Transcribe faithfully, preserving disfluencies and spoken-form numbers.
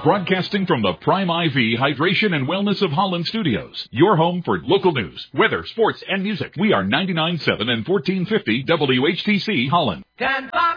Broadcasting from the Prime I V Hydration and Wellness of Holland Studios. Your home for local news, weather, sports, and music. We are ninety-nine point seven and fourteen fifty W H T C Holland.